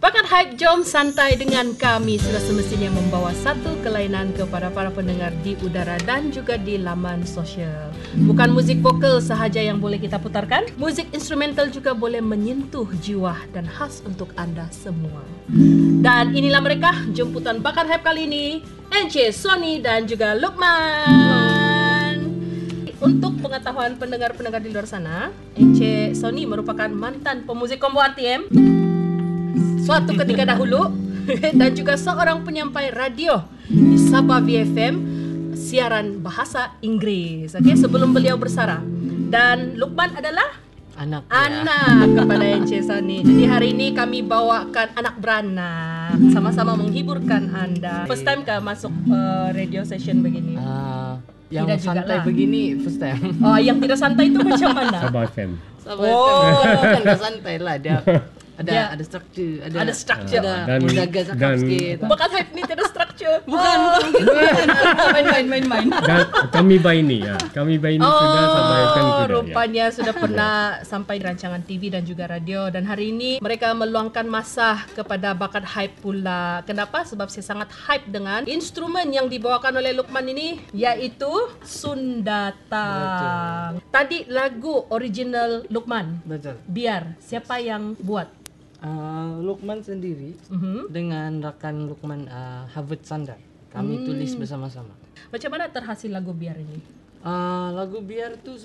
Bakat Hype, jom santai dengan kami. Sudah semestinya membawa satu kelainan kepada para pendengar di udara dan juga di laman sosial. Bukan muzik vokal sahaja yang boleh kita putarkan, muzik instrumental juga boleh menyentuh jiwa dan khas untuk anda semua. Dan inilah mereka, jemputan Bakat Hype kali ini, Encik, Sony dan juga Luqman. Untuk pengetahuan pendengar-pendengar di luar sana, Encik Sony merupakan mantan pemuzik combo RTM suatu ketika dahulu dan juga seorang penyampai radio di Sabah VFM siaran bahasa Inggeris. Okey, sebelum beliau bersara. Dan Luqman adalah anak kepada Encik Sony. Jadi hari ini kami bawakan anak beranak, sama-sama menghiburkan anda. First time kah masuk radio session begini? Yang tidak santai begini first time. Oh, yang tidak santai itu macam mana? Sabah FM. Kan dah santai lah dia. Ada struktur, ada struktur. Ada menjaga cakap sikit. Bakat Hype ni tiada struktur. Bukan. Main. Dan kami Baini ya. Kami Baini sudah Sabah FM sudah. Rupanya sudah pernah sampai rancangan TV dan juga radio, dan hari ini mereka meluangkan masa kepada Bakat Hype pula. Kenapa? Sebab saya sangat hype dengan instrumen yang dibawakan oleh Luqman ini, iaitu Sundatang. Tadi lagu original Luqman. Betul. Biar siapa yang buat? Luqman sendiri dengan rakan Luqman Harvard Sandar. Kami tulis bersama-sama. Macam mana terhasil lagu Biar ini? Lagu Biar tu